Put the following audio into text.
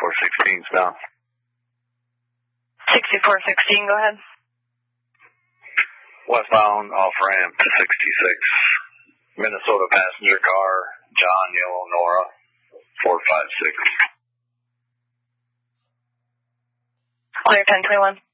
6416 down. 6416, go ahead. Westbound off ramp to 66. Minnesota passenger car, John, Yellow, Nora, 456. Clear 1021.